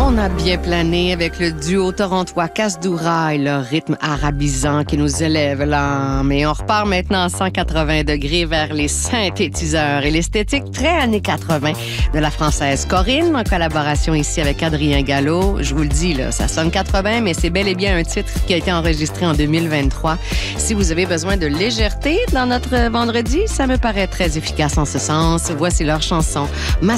On a bien plané avec le duo torontois Kasdoura et leur rythme arabisant qui nous élève l'âme. Et on repart maintenant à 180 degrés vers les synthétiseurs et l'esthétique très années 80 de la française Corinne, en collaboration ici avec Adrien Gallo. Je vous le dis, là, ça sonne 80, mais c'est bel et bien un titre qui a été enregistré en 2023. Si vous avez besoin de légèreté dans notre vendredi, ça me paraît très efficace en ce sens. Voici leur chanson « Ma